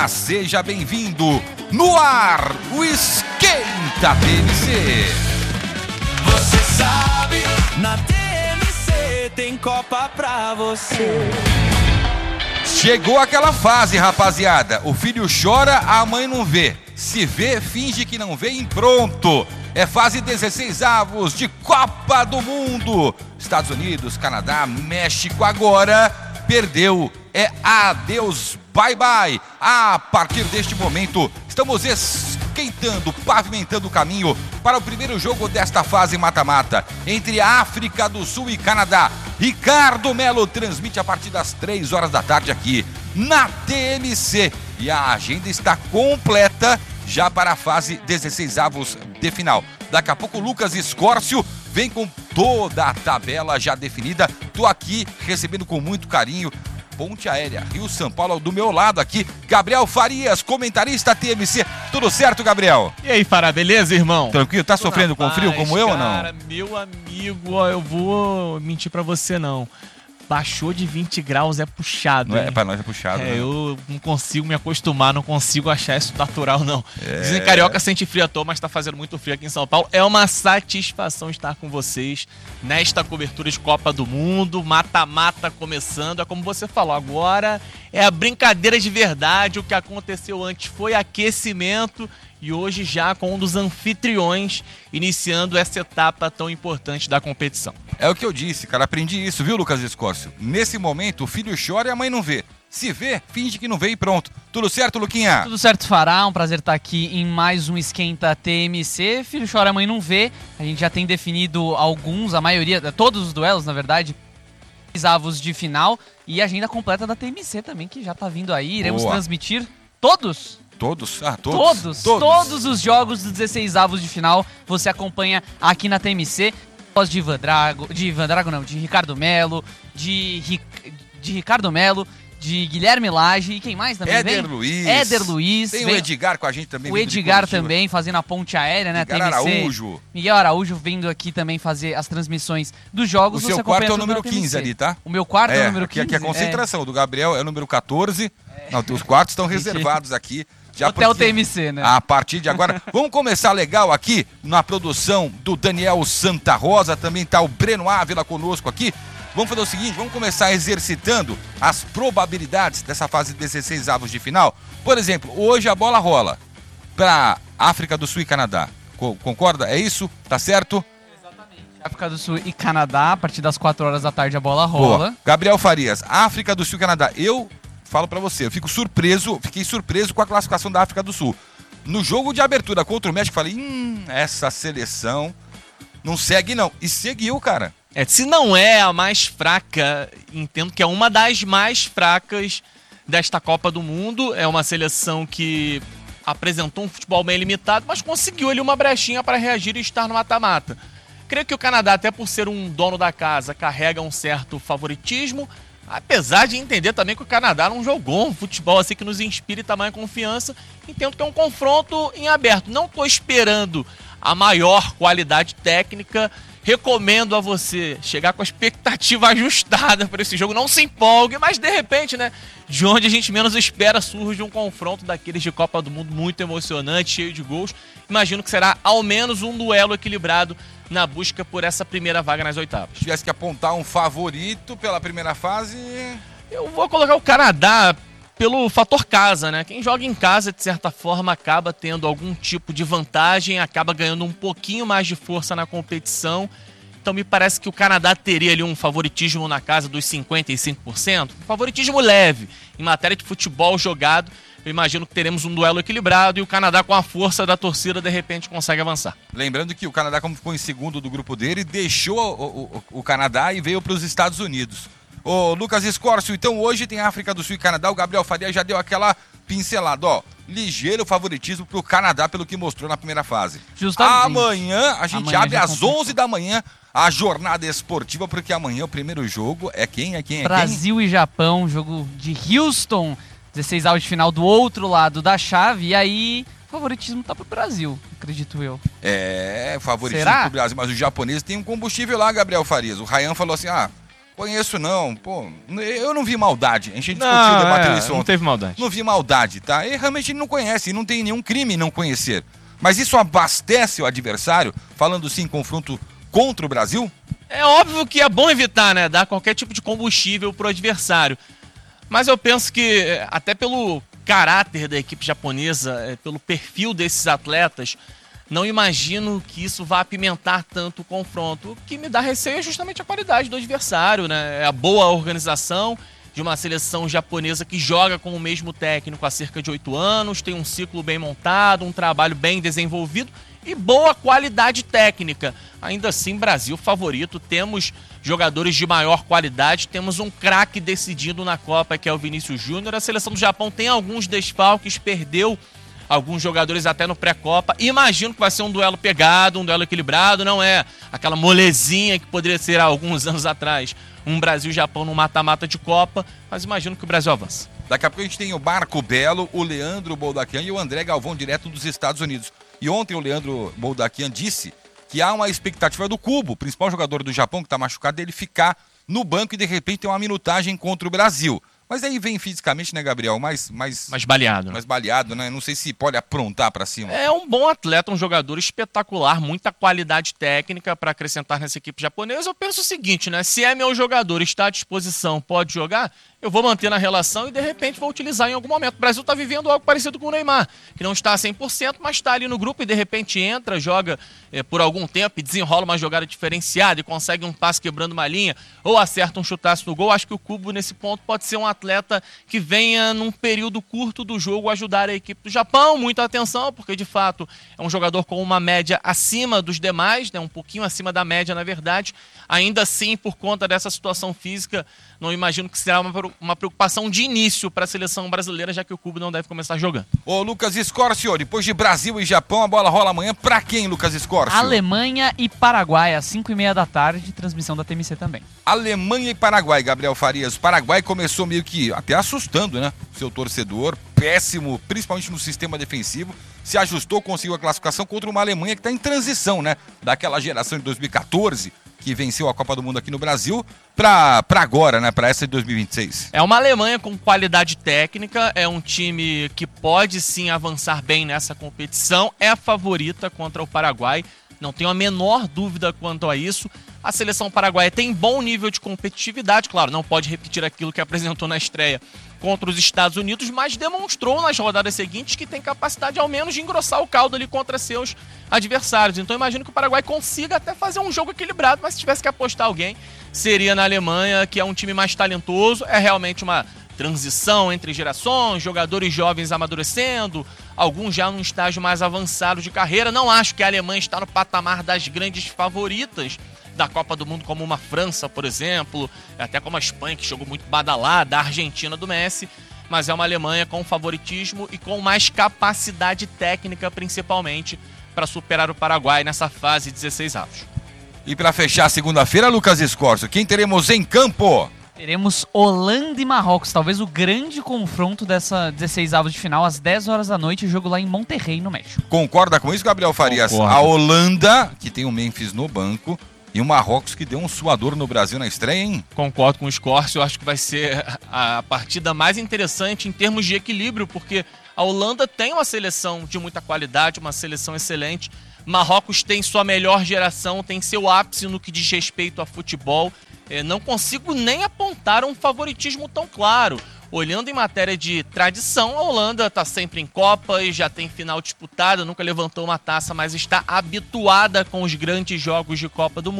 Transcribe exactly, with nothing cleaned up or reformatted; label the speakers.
Speaker 1: Seja bem-vindo no ar, o Esquenta T M C.
Speaker 2: Você sabe, na T M C tem Copa pra você.
Speaker 1: Chegou aquela fase, rapaziada. O filho chora, a mãe não vê. Se vê, finge que não vê e pronto. É fase dezesseis avos de Copa do Mundo. Estados Unidos, Canadá, México agora perdeu. É adeus, bye bye. A partir deste momento, estamos esquentando, pavimentando o caminho para o primeiro jogo desta fase mata-mata entre a África do Sul e Canadá. Ricardo Melo transmite a partir das três horas da tarde aqui na T M C. E a agenda está completa já para a fase dezesseis avos de final. Daqui a pouco o Lucas Escórcio vem com toda a tabela já definida. Tô aqui recebendo com muito carinho Ponte Aérea, Rio São Paulo, do meu lado aqui, Gabriel Farias, comentarista T M C. Tudo certo, Gabriel?
Speaker 3: E aí, Fará, beleza, irmão?
Speaker 1: Tranquilo? Tá sofrendo com frio como eu ou não?
Speaker 3: Cara, meu amigo, ó, eu vou mentir pra você, não. Baixou de vinte graus, é puxado.
Speaker 1: Não é,
Speaker 3: hein?
Speaker 1: pra nós é puxado.
Speaker 3: É,
Speaker 1: né?
Speaker 3: eu não consigo me acostumar, não consigo achar isso natural, não.
Speaker 1: É...
Speaker 3: Dizem que carioca sente frio à toa, mas tá fazendo muito frio aqui em São Paulo. É uma satisfação estar com vocês nesta cobertura de Copa do Mundo, mata-mata começando. É como você falou, agora é a brincadeira de verdade. O que aconteceu antes foi aquecimento. E hoje já com um dos anfitriões iniciando essa etapa tão importante da competição.
Speaker 1: É o que eu disse, cara, aprendi isso, viu, Lucas Escórcio? Nesse momento, o filho chora e a mãe não vê. Se vê, finge que não vê e pronto. Tudo certo, Luquinha?
Speaker 4: Tudo certo, Fará. Um prazer estar aqui em mais um Esquenta T M C. Filho chora, a mãe não vê. A gente já tem definido alguns, a maioria, todos os duelos, na verdade, avos de final. E a agenda completa da T M C também, que já tá vindo aí. Iremos
Speaker 1: Boa.
Speaker 4: transmitir todos.
Speaker 1: Todos? Ah, todos.
Speaker 4: Todos, todos, todos os jogos dos dezesseis avos de final você acompanha aqui na T M C. Voz de Ivan Drago, de Ivan Drago não, de Ricardo Melo, de, de Ricardo Melo, de Guilherme Lage e quem mais também
Speaker 1: Éder
Speaker 4: vem?
Speaker 1: Luiz.
Speaker 4: Éder Luiz.
Speaker 1: Tem
Speaker 4: vem,
Speaker 1: o Edgar com a gente também.
Speaker 4: O Edgar também fazendo a ponte aérea, né?
Speaker 1: Edgar
Speaker 4: T M C.
Speaker 1: Araújo.
Speaker 4: Miguel Araújo vindo aqui também fazer as transmissões dos jogos.
Speaker 1: O seu quarto é o número quinze ali, tá?
Speaker 4: O meu quarto é, é o número
Speaker 1: aqui,
Speaker 4: quinze.
Speaker 1: Aqui é a concentração. É. Do Gabriel é o número quatorze. É. Não, os quartos estão reservados aqui. Já
Speaker 4: Hotel T M C, né?
Speaker 1: A partir de agora. Vamos começar legal aqui na produção do Daniel Santa Rosa. Também tá o Breno Ávila conosco aqui. Vamos fazer o seguinte, vamos começar exercitando as probabilidades dessa fase de dezesseis avos de final. Por exemplo, hoje a bola rola para África do Sul e Canadá. Co- concorda? É isso? Tá certo?
Speaker 4: Exatamente. África do Sul e Canadá, a partir das quatro horas da tarde a bola rola.
Speaker 1: Boa. Gabriel Farias, África do Sul e Canadá. Eu falo pra você, eu fico surpreso, fiquei surpreso com a classificação da África do Sul. No jogo de abertura contra o México, falei, hum, essa seleção não segue não. E seguiu, cara.
Speaker 3: É, se não é a mais fraca, entendo que é uma das mais fracas desta Copa do Mundo. É uma seleção que apresentou um futebol bem limitado, mas conseguiu ali uma brechinha para reagir e estar no mata-mata. Creio que o Canadá, até por ser um dono da casa, carrega um certo favoritismo, apesar de entender também que o Canadá não jogou um futebol assim que nos inspire tamanha confiança. Entendo que é um confronto em aberto. Não estou esperando a maior qualidade técnica. Recomendo a você chegar com a expectativa ajustada para esse jogo. Não se empolgue, mas de repente, né, de onde a gente menos espera, surge um confronto daqueles de Copa do Mundo muito emocionante, cheio de gols. Imagino que será ao menos um duelo equilibrado na busca por essa primeira vaga nas oitavas.
Speaker 1: Se tivesse que apontar um favorito pela primeira fase...
Speaker 3: Eu vou colocar o Canadá pelo fator casa, né? Quem joga em casa, de certa forma, acaba tendo algum tipo de vantagem, acaba ganhando um pouquinho mais de força na competição. Então me parece que o Canadá teria ali um favoritismo na casa dos cinquenta e cinco por cento. Um favoritismo leve. Em matéria de futebol jogado, eu imagino que teremos um duelo equilibrado e o Canadá, com a força da torcida, de repente consegue avançar.
Speaker 1: Lembrando que o Canadá, como ficou em segundo do grupo dele, deixou o, o, o Canadá e veio para os Estados Unidos. Ô, Lucas Escórcio, então hoje tem África do Sul e Canadá. O Gabriel Faria já deu aquela pincelada, ó. Ligeiro favoritismo pro Canadá pelo que mostrou na primeira fase.
Speaker 4: Justamente.
Speaker 1: Amanhã a gente
Speaker 4: Amanhã
Speaker 1: abre
Speaker 4: já
Speaker 1: às
Speaker 4: complica.
Speaker 1: onze da manhã a jornada esportiva, porque amanhã o primeiro jogo é quem? É quem? É
Speaker 4: Brasil e Japão, jogo de Houston, dezesseis avos de final do outro lado da chave. E aí, o favoritismo tá pro Brasil, acredito eu.
Speaker 1: quem? É, favoritismo
Speaker 4: Será?
Speaker 1: pro Brasil, mas os japoneses têm um combustível lá, Gabriel Farias. O Ryan falou assim, ah... Conheço não, pô, eu não vi maldade, a gente discutiu,
Speaker 3: Não,
Speaker 1: debateu
Speaker 3: é,
Speaker 1: isso
Speaker 3: não
Speaker 1: ontem.
Speaker 3: teve maldade.
Speaker 1: Não vi maldade, tá? E realmente ele não conhece, e não tem nenhum crime em não conhecer. Mas isso abastece o adversário, falando sim em confronto contra o Brasil?
Speaker 3: É óbvio que é bom evitar, né? Dar qualquer tipo de combustível pro adversário. Mas eu penso que, até pelo caráter da equipe japonesa, pelo perfil desses atletas, não imagino que isso vá apimentar tanto o confronto. O que me dá receio é justamente a qualidade do adversário, né? É a boa organização de uma seleção japonesa que joga com o mesmo técnico há cerca de oito anos, tem um ciclo bem montado, um trabalho bem desenvolvido e boa qualidade técnica. Ainda assim, Brasil favorito, temos jogadores de maior qualidade, temos um craque decidido na Copa, que é o Vinícius Júnior. A seleção do Japão tem alguns desfalques, perdeu alguns jogadores até no pré-copa. Imagino que vai ser um duelo pegado, um duelo equilibrado, não é aquela molezinha que poderia ser há alguns anos atrás um Brasil-Japão no mata-mata de Copa, mas imagino que o Brasil avança.
Speaker 1: Daqui a pouco a gente tem o Marco Belo, o Leandro Boldaquian e o André Galvão, direto dos Estados Unidos. E ontem o Leandro Boldaquian disse que há uma expectativa do Kubo, o principal jogador do Japão que está machucado, dele ficar no banco e de repente ter uma minutagem contra o Brasil. Mas aí vem fisicamente, né, Gabriel, mais, mais,
Speaker 3: Mais baleado. né?
Speaker 1: mais baleado, né? Não sei se pode aprontar para cima.
Speaker 3: É um bom atleta, um jogador espetacular, muita qualidade técnica para acrescentar nessa equipe japonesa. Eu penso o seguinte, né? Se é meu jogador, está à disposição, pode jogar, eu vou manter na relação e de repente vou utilizar em algum momento. O Brasil está vivendo algo parecido com o Neymar, que não está a cem por cento, mas está ali no grupo e de repente entra, joga é, por algum tempo e desenrola uma jogada diferenciada e consegue um passe quebrando uma linha ou acerta um chutaço no gol. Acho que o Kubo nesse ponto pode ser um atleta que venha num período curto do jogo ajudar a equipe do Japão. Muita atenção, porque de fato é um jogador com uma média acima dos demais, né? Um pouquinho acima da média na verdade. Ainda assim, por conta dessa situação física, não imagino que será uma uma preocupação de início para a seleção brasileira, já que o Kubo não deve começar jogando.
Speaker 1: Ô, Lucas Escorcio, depois de Brasil e Japão, a bola rola amanhã pra quem, Lucas Escorcio?
Speaker 4: Alemanha e Paraguai, às cinco e meia da tarde, transmissão da T M C também.
Speaker 1: Alemanha e Paraguai, Gabriel Farias. O Paraguai começou meio que até assustando, né? Seu torcedor, péssimo, principalmente no sistema defensivo. Se ajustou, conseguiu a classificação contra uma Alemanha que está em transição, né? Daquela geração de dois mil e catorze, que venceu a Copa do Mundo aqui no Brasil, para agora, né? Para essa de dois mil e vinte e seis.
Speaker 3: É uma Alemanha com qualidade técnica, é um time que pode sim avançar bem nessa competição, é a favorita contra o Paraguai, não tenho a menor dúvida quanto a isso. A seleção paraguaia tem bom nível de competitividade, claro, não pode repetir aquilo que apresentou na estreia contra os Estados Unidos, mas demonstrou nas rodadas seguintes que tem capacidade ao menos de engrossar o caldo ali contra seus adversários. Então imagino que o Paraguai consiga até fazer um jogo equilibrado, mas se tivesse que apostar alguém, seria na Alemanha, que é um time mais talentoso, é realmente uma transição entre gerações, jogadores jovens amadurecendo, alguns já num estágio mais avançado de carreira. Não acho que a Alemanha está no patamar das grandes favoritas da Copa do Mundo, como uma França, por exemplo, até como a Espanha, que jogou muito badalada, a Argentina do Messi, mas é uma Alemanha com favoritismo e com mais capacidade técnica, principalmente, para superar o Paraguai nessa fase dezesseis avos.
Speaker 1: E para fechar segunda-feira, Lucas Escorcio, quem teremos em campo?
Speaker 4: Teremos Holanda e Marrocos, talvez o grande confronto dessa dezesseis avos de final, às dez horas da noite, jogo lá em Monterrey, no México.
Speaker 1: Concorda com isso, Gabriel Farias?
Speaker 3: Concordo.
Speaker 1: A Holanda, que tem o Memphis no banco, e o Marrocos, que deu um suador no Brasil na estreia, hein?
Speaker 3: Concordo com o Escorcio, acho que vai ser a partida mais interessante em termos de equilíbrio, porque a Holanda tem uma seleção de muita qualidade, uma seleção excelente. Marrocos tem sua melhor geração, tem seu ápice no que diz respeito a futebol. É, não consigo nem apontar um favoritismo tão claro. Olhando em matéria de tradição, a Holanda está sempre em Copa e já tem final disputada, nunca levantou uma taça, mas está habituada com os grandes jogos de Copa do Mundo.